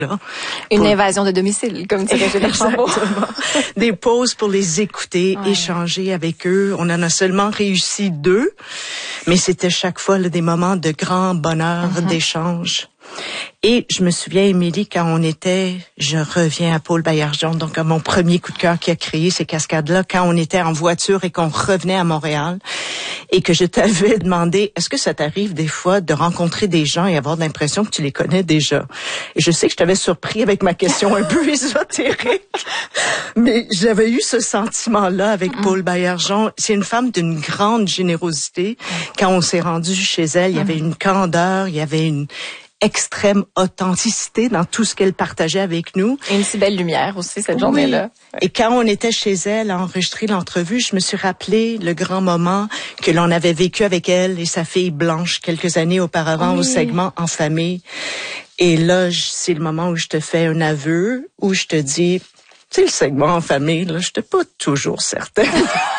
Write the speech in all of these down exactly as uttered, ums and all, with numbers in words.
là. Une pour... invasion de domicile, comme dirait Gilbert Chambaud. Des pauses pour les écouter, ouais. échanger avec eux. On en a seulement réussi deux, mais c'était chaque fois là, des moments de grand bonheur, mm-hmm. d'échange. Et je me souviens, Émilie, quand on était, je reviens à Paul Baillargeon, donc à mon premier coup de cœur qui a créé ces cascades-là, quand on était en voiture et qu'on revenait à Montréal, et que je t'avais demandé, est-ce que ça t'arrive des fois de rencontrer des gens et avoir l'impression que tu les connais déjà? Et je sais que je t'avais surpris avec ma question un peu ésotérique, mais j'avais eu ce sentiment-là avec mm-hmm. Paul Baillargeon. C'est une femme d'une grande générosité. Quand on s'est rendu chez elle, il y avait une candeur, il y avait une extrême authenticité dans tout ce qu'elle partageait avec nous. Et une si belle lumière aussi, cette oui. journée-là. Ouais. Et quand on était chez elle à enregistrer l'entrevue, je me suis rappelé le grand moment que l'on avait vécu avec elle et sa fille Blanche quelques années auparavant oui. au segment En famille. Et là, c'est le moment où je te fais un aveu, où je te dis, tu sais, le segment En famille, là, je n'étais pas toujours certaine.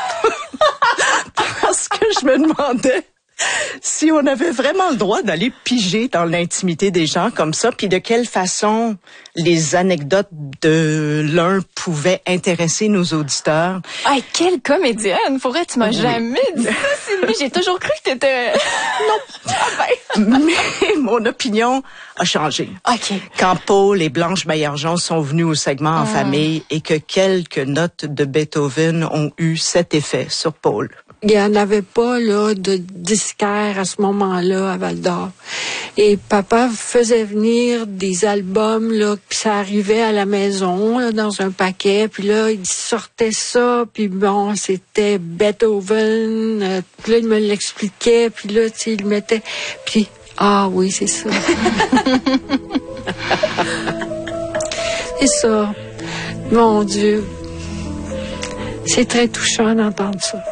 Parce que je me demandais si on avait vraiment le droit d'aller piger dans l'intimité des gens comme ça, puis de quelle façon les anecdotes de l'un pouvaient intéresser nos auditeurs. Ah, quelle comédienne! Pour vrai, tu m'as oui. jamais dit ça, Sylvie. J'ai toujours cru que t'étais... Non. Ah ben. Mais mon opinion a changé. OK. Quand Paul et Blanche Baillargeon sont venus au segment En mmh. famille et que quelques notes de Beethoven ont eu cet effet sur Paul. Il n'y en avait pas là de disquaire à ce moment-là à Val-d'Or. Et papa faisait venir des albums, là, puis ça arrivait à la maison, là, dans un paquet, puis là, il sortait ça, puis bon, c'était Beethoven, euh, puis là, il me l'expliquait, puis là, tu sais, il mettait... Puis, ah oui, c'est ça. C'est ça. Mon Dieu. C'est très touchant d'entendre ça.